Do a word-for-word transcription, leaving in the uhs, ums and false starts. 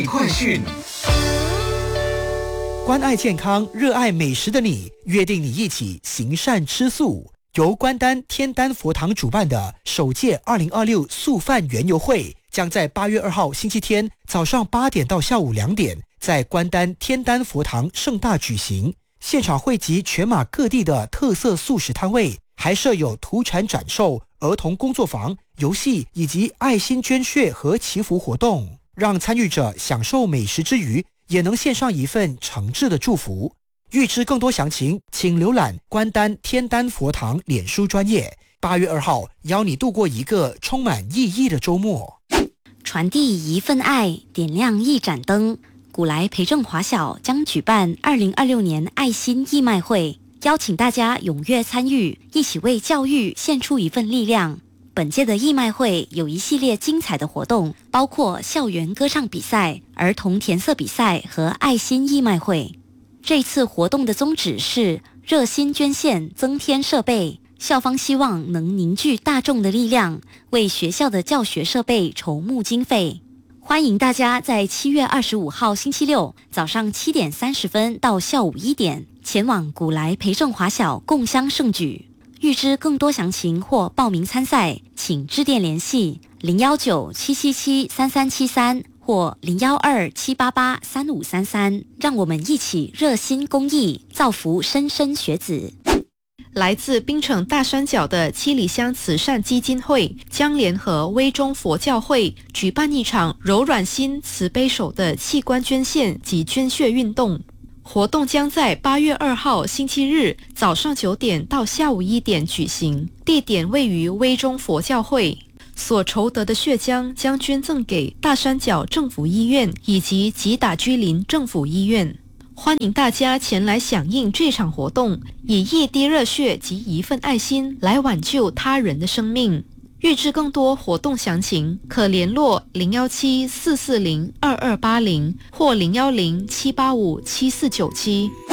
快讯。 关爱健康，热爱美食的你，约定你一起行善吃素。由关丹天丹佛堂主办的首届二零二六素饭园游会，将在八月二号星期天早上八点到下午两点，在关丹天丹佛堂盛大举行。现场汇集全马各地的特色素食摊位，还设有土产展售、儿童工作坊、游戏以及爱心捐血和祈福活动，让参与者享受美食之余，也能献上一份诚挚的祝福。预知更多详情，请浏览关丹天丹佛堂脸书专页。八月二号，邀你度过一个充满意义的周末。 传递一份爱，点亮一盏灯。古来培正华小将举办二零二六年爱心义卖会，邀请大家踊跃参与，一起为教育献出一份力量。本届的义卖会有一系列精彩的活动，包括校园歌唱比赛、儿童填色比赛和爱心义卖会。这次活动的宗旨是热心捐献，增添设备。校方希望能凝聚大众的力量，为学校的教学设备筹募经费。欢迎大家在七月二十五号星期六早上七点三十分到下午一点前往古来培正华小共襄盛举。预知更多详情或报名参赛，请致电联系零幺九七七七三三七三或零幺二七八八三五三三，让我们一起热心公益，造福莘莘学子。 来自槟城大山脚的七里香慈善基金会将联合威中佛教会举办一场柔软心慈悲手的器官捐献及捐血运动。活动将在八月二号星期日早上九点到下午一点举行，地点位于威中佛教会。所筹得的血浆将捐赠给大山脚政府医院以及吉打居林政府医院。欢迎大家前来响应这场活动，以一滴热血及一份爱心来挽救他人的生命。预知更多活动详情，可联络零幺七四四零二二八零或零幺零七八五七四九七。